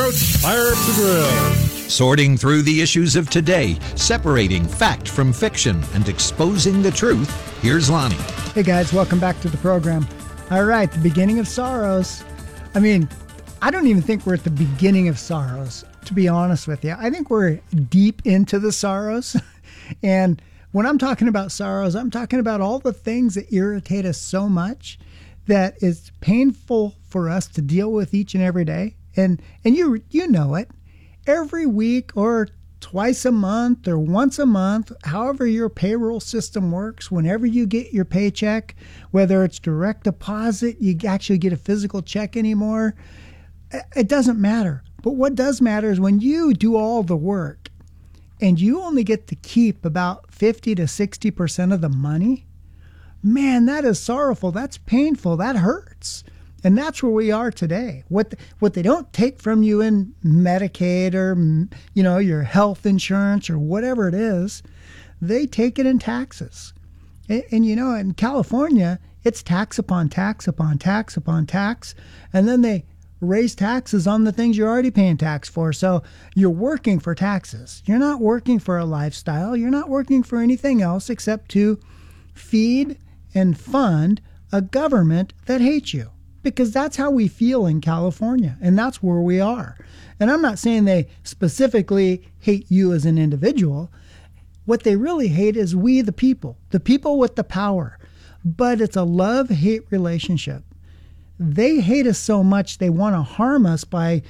Sports Fire Up the Grill. Sorting through the issues of today, separating fact from fiction, and exposing the truth, here's Lonnie. Hey guys, welcome back to the program. All right, the beginning of sorrows. I mean, I don't even think we're at the beginning of sorrows, to be honest with you. I think we're deep into the sorrows. And when I'm talking about sorrows, I'm talking about all the things that irritate us so much that it's painful for us to deal with each and every day. And you know it. Every week or twice a month or once a month, however your payroll system works, whenever you get your paycheck, whether it's direct deposit, you actually get a physical check anymore, it doesn't matter. But what does matter is when you do all the work and you only get to keep about 50 to 60% of the money, man, that is sorrowful. That's painful. That hurts. And that's where we are today. What they don't take from you in Medicaid or, your health insurance or whatever it is, they take it in taxes. And in California, it's tax upon tax upon tax upon tax. And then they raise taxes on the things you're already paying tax for. So you're working for taxes. You're not working for a lifestyle. You're not working for anything else except to feed and fund a government that hates you. Because that's how we feel in California, and that's where we are. And I'm not saying they specifically hate you as an individual. What they really hate is we, the people with the power. But it's a love-hate relationship. They hate us so much they want to harm us by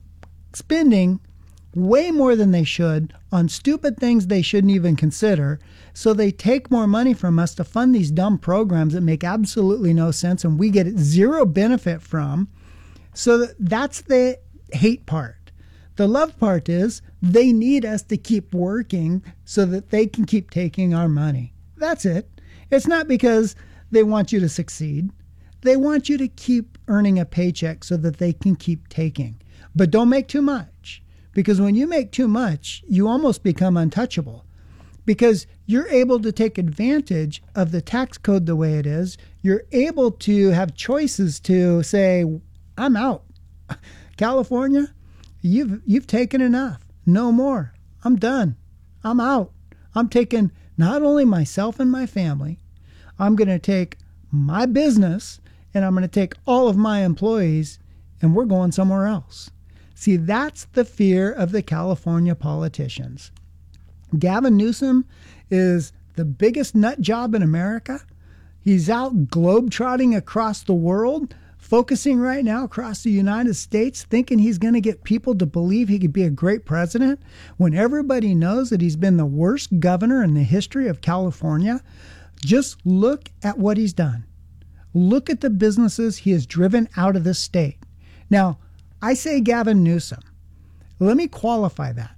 spending way more than they should on stupid things they shouldn't even consider. So they take more money from us to fund these dumb programs that make absolutely no sense and we get zero benefit from. So that's the hate part. The love part is they need us to keep working so that they can keep taking our money. That's it. It's not because they want you to succeed. They want you to keep earning a paycheck so that they can keep taking. But don't make too much. Because when you make too much, you almost become untouchable. Because you're able to take advantage of the tax code the way it is. You're able to have choices to say, I'm out. California, you've taken enough. No more. I'm done. I'm out. I'm taking not only myself and my family, I'm going to take my business and I'm going to take all of my employees and we're going somewhere else. See, that's the fear of the California politicians. Gavin Newsom is the biggest nut job in America. He's out globetrotting across the world, focusing right now across the United States, thinking he's going to get people to believe he could be a great president when everybody knows that he's been the worst governor in the history of California. Just look at what he's done. Look at the businesses he has driven out of this state. Now, I say Gavin Newsom. Let me qualify that.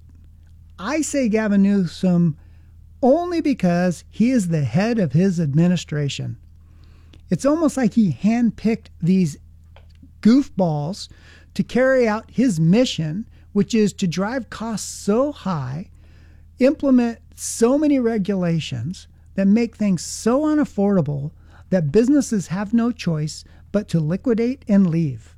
I say Gavin Newsom only because he is the head of his administration. It's almost like he handpicked these goofballs to carry out his mission, which is to drive costs so high, implement so many regulations that make things so unaffordable that businesses have no choice but to liquidate and leave.